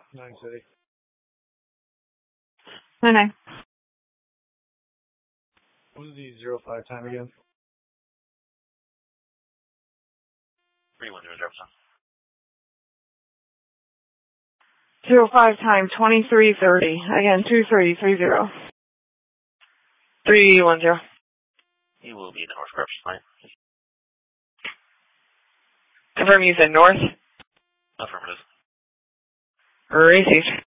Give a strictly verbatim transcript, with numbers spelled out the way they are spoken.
Nine City. Nine nine. What was the zero five time again? three one zero zero percent. Zero five time twenty three thirty. Again, two three three zero. Three one zero. You will be in the North Corruption Line. Confirm you said north. Affirmative. Received.